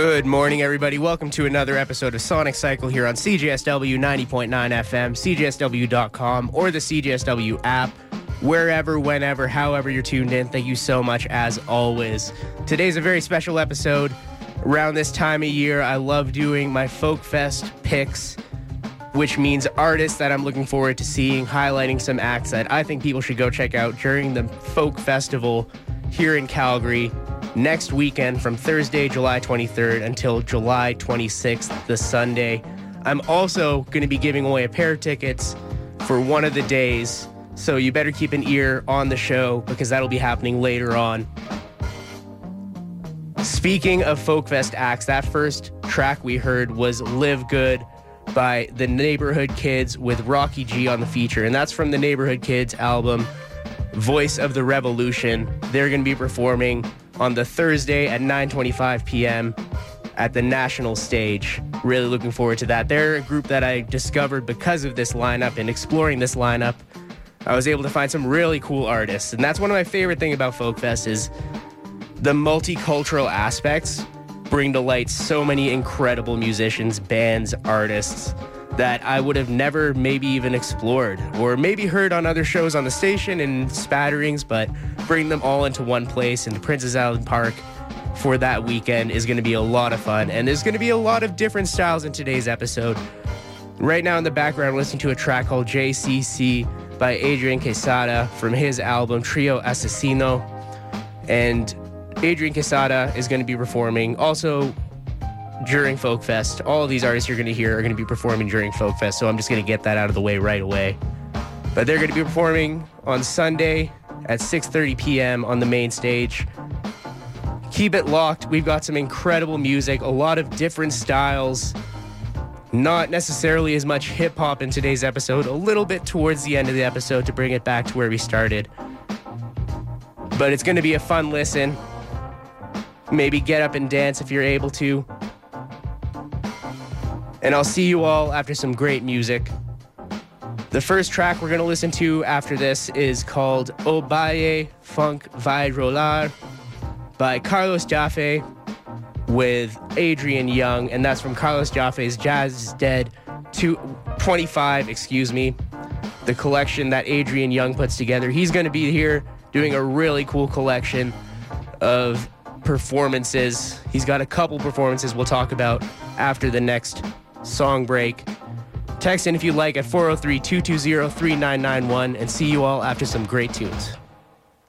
Good morning, everybody. Welcome to another episode of Sonic Cycle here on CJSW 90.9 FM, CJSW.com, or the CJSW app, wherever, whenever, however you're tuned in. Thank you so much, as always. Today's a very special episode. Around this time of year, I love doing my Folk Fest picks, which means artists that I'm looking forward to seeing, highlighting some acts that I think people should go check out during the Folk Festival here in Calgary next weekend from Thursday, July 23rd until July 26th, the Sunday. I'm also going to be giving away a pair of tickets for one of the days, so you better keep an ear on the show because that'll be happening later on. Speaking of Folk Fest acts, that first track we heard was Live Good by the Neighborhood Kids with Rocky G on the feature, and that's from the Neighborhood Kids album, Voice of the Revolution. They're going to be performing on the Thursday at 9:25 p.m. at the National Stage. Really looking forward to that. They're a group that I discovered because of this lineup, and exploring this lineup, I was able to find some really cool artists. And that's one of my favorite things about Folk Fest is the multicultural aspects bring to light so many incredible musicians, bands, artists that I would have never maybe even explored or maybe heard on other shows on the station and spatterings, but bring them all into one place in the Princess Island Park for that weekend is going to be a lot of fun. And there's going to be a lot of different styles in today's episode. Right now in the background, I'm listening to a track called JCC by Adrian Quesada from his album Trio Asesino. And Adrian Quesada is going to be performing also during Folk Fest. All of these artists you're going to hear are going to be performing during Folk Fest, so I'm just going to get that out of the way right away. But they're going to be performing on Sunday at 6:30 p.m. on the main stage. Keep it locked. We've got some incredible music, a lot of different styles. Not necessarily as much hip-hop in today's episode, a little bit towards the end of the episode to bring it back to where we started. But it's going to be a fun listen. Maybe get up and dance if you're able to. And I'll see you all after some great music. The first track we're going to listen to after this is called Obaye Funk Vai Rolar by Carlos Jaffe with Adrian Young, and that's from Carlos Jaffe's Jazz is Dead 25, the collection that Adrian Young puts together. He's going to be here doing a really cool collection of performances. He's got a couple performances we'll talk about after the next song break. Text in if you like at 403-220-3991 and see you all after some great tunes.